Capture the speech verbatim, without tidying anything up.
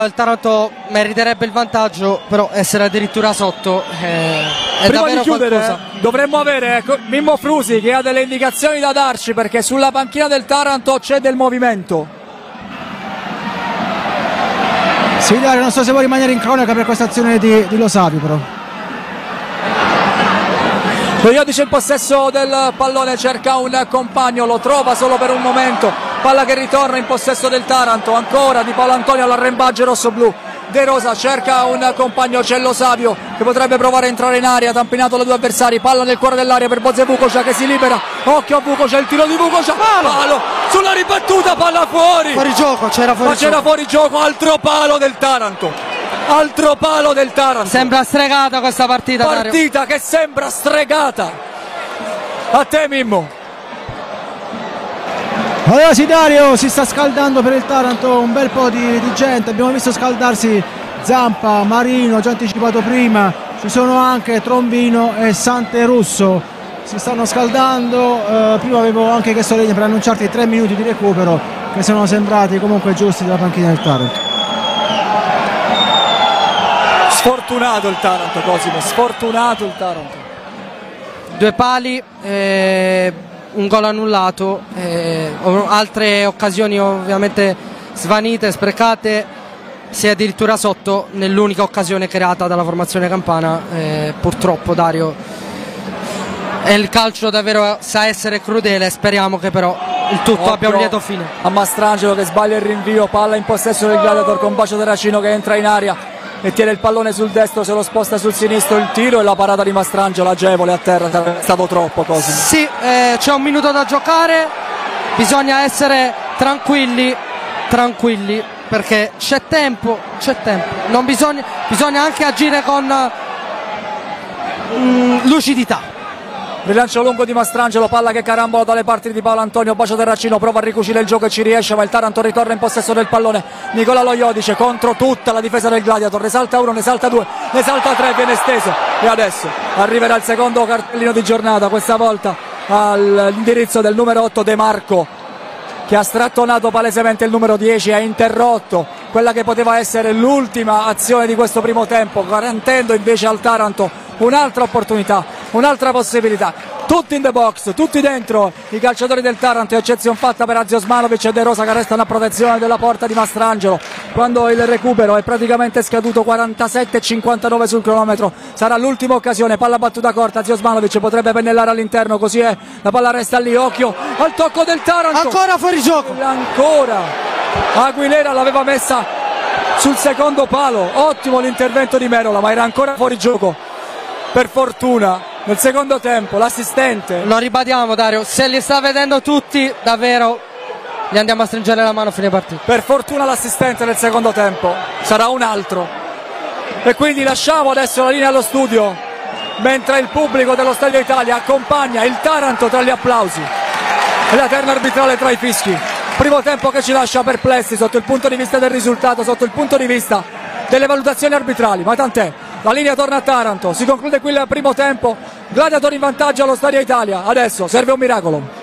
Il Taranto meriterebbe il vantaggio, però essere addirittura sotto eh, è Prima davvero di chiudere qualcosa. dovremmo avere ecco, Mimmo Frusi che ha delle indicazioni da darci, perché sulla panchina del Taranto c'è del movimento. Sì, Dario, non so se vuoi rimanere in cronaca per questa azione di, di Lo Sapio, però. Lo Iodice in possesso del pallone, cerca un compagno, lo trova solo per un momento, palla che ritorna in possesso del Taranto, ancora di Paolo Antonio all'arrembaggio rossoblu. De Rosa cerca un compagno, c'è Lo Sapio che potrebbe provare a entrare in area, tampinato da due avversari, palla nel cuore dell'area per Boze Vukocia che si libera, occhio a Vukocia, il tiro di Vukocia, palo, palo sulla ribattuta, palla fuori, Fuori gioco, c'era fuori ma gioco. c'era fuori gioco, altro palo del Taranto. Altro palo del Taranto. Sembra stregata questa partita, Partita Dario. che sembra stregata. A te Mimmo. Allora sì, Dario, si sta scaldando per il Taranto un bel po' di, di gente, abbiamo visto scaldarsi Zampa, Marino, già anticipato prima, ci sono anche Trombino e Santerusso, si stanno scaldando, eh, prima avevo anche chiesto legna per annunciarti tre minuti di recupero che sono sembrati comunque giusti dalla panchina del Taranto. Sfortunato il Taranto, Cosimo, sfortunato il Taranto. Due pali, eh, un gol annullato, eh, altre occasioni ovviamente svanite, sprecate, si è addirittura sotto nell'unica occasione creata dalla formazione campana. Eh, purtroppo, Dario, è il calcio davvero, sa essere crudele, speriamo che però il tutto Occhio abbia un lieto fine. A Mastrangelo che sbaglia il rinvio, palla in possesso del Gladiator con Bacio Terracino che entra in aria e tiene il pallone sul destro, se lo sposta sul sinistro, il tiro e la parata di Mastrangelo agevole a terra, è stato troppo, Cosimo. Sì, eh, c'è un minuto da giocare, bisogna essere tranquilli, tranquilli, perché c'è tempo, c'è tempo, non bisogna, bisogna anche agire con mm, lucidità. Rilancio lungo di Mastrangelo, palla che carambola dalle parti di Paolo Antonio, Bacio Terracino prova a ricucire il gioco e ci riesce, ma il Taranto ritorna in possesso del pallone. Nicola Lo Iodice contro tutta la difesa del Gladiator, ne salta uno, ne salta due, ne salta tre, viene steso e adesso arriverà il secondo cartellino di giornata, questa volta all'indirizzo del numero otto De Marco, che ha strattonato palesemente il numero dieci, ha interrotto quella che poteva essere l'ultima azione di questo primo tempo, garantendo invece al Taranto un'altra opportunità, un'altra possibilità. Tutti in the box, tutti dentro i calciatori del Taranto, eccezione fatta per Azio Osmanovic e De Rosa che restano a protezione della porta di Mastrangelo. Quando il recupero è praticamente scaduto, quarantasette e cinquantanove sul cronometro, sarà l'ultima occasione, palla battuta corta, Azio Osmanovic potrebbe pennellare all'interno, così è, la palla resta lì, occhio al tocco del Taranto, Ancora fuori gioco, e ancora Aguilera l'aveva messa sul secondo palo, ottimo l'intervento di Merola, ma era ancora fuori gioco. Per fortuna nel secondo tempo l'assistente, lo ribadiamo, Dario, se li sta vedendo tutti davvero gli andiamo a stringere la mano a fine partita. per fortuna l'assistente nel secondo tempo sarà un altro, e quindi lasciamo adesso la linea allo studio mentre il pubblico dello Stadio Italia accompagna il Taranto tra gli applausi e la terna arbitrale tra i fischi. Primo tempo che ci lascia perplessi sotto il punto di vista del risultato, sotto il punto di vista delle valutazioni arbitrali, ma tant'è. La linea torna a Taranto, si conclude qui il primo tempo, Gladiator in vantaggio allo Stadio Italia, adesso serve un miracolo.